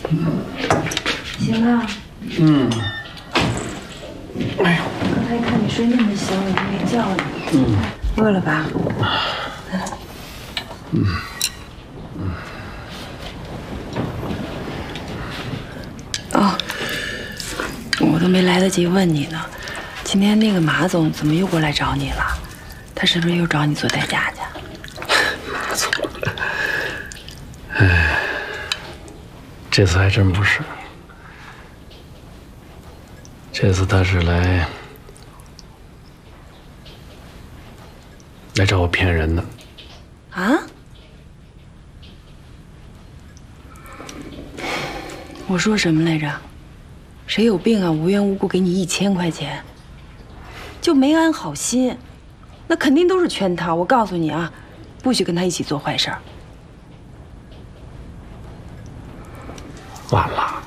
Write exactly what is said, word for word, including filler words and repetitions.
醒了。嗯。哎呦，刚才看你睡那么香，我就没叫你。嗯。饿了吧？嗯。嗯。哦，我都没来得及问你呢。今天那个马总怎么又过来找你了？他是不是又找你做代驾去？ 马总，哎，这次还真不是。这次他是来来找我骗人的。 啊？我说什么来着？谁有病啊？无缘无故给你一千块钱，就没安好心，那肯定都是圈套。我告诉你啊，不许跟他一起做坏事儿。 完了，